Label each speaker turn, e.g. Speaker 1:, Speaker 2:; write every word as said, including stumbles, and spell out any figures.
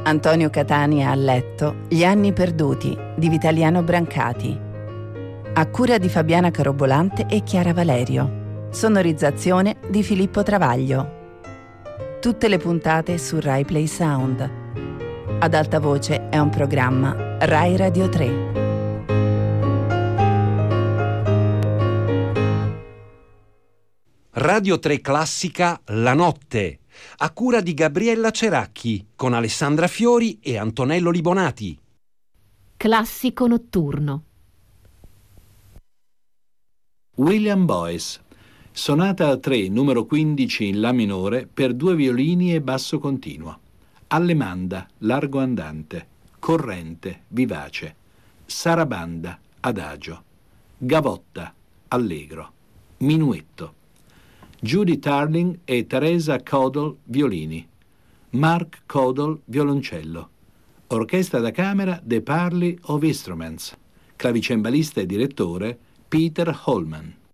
Speaker 1: Antonio Catania a letto, Gli anni perduti di Vitaliano Brancati. A cura di Fabiana Carobolante e Chiara Valerio. Sonorizzazione di Filippo Travaglio. Tutte le puntate su Rai Play Sound. Ad alta voce è un programma Rai Radio tre.
Speaker 2: Radio tre Classica La Notte, a cura di Gabriella Ceracchi, con Alessandra Fiori e Antonello Libonati.
Speaker 3: Classico notturno.
Speaker 4: William Boyce, sonata a tre numero quindici in La minore per due violini e basso continuo. Allemanda, largo andante. Corrente, vivace. Sarabanda, adagio. Gavotta, allegro. Minuetto. Judy Tarling e Teresa Codall, violini. Mark Codall, violoncello. Orchestra da camera The Parley of Instruments. Clavicembalista e direttore Peter Holman.